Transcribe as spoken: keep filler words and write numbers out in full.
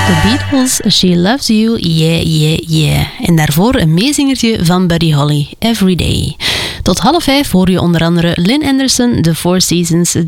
The Beatles, She Loves You, Yeah, Yeah, Yeah. En daarvoor een meezingertje van Buddy Holly, Every Day. Tot half vijf hoor je onder andere Lynn Anderson, The Four Seasons,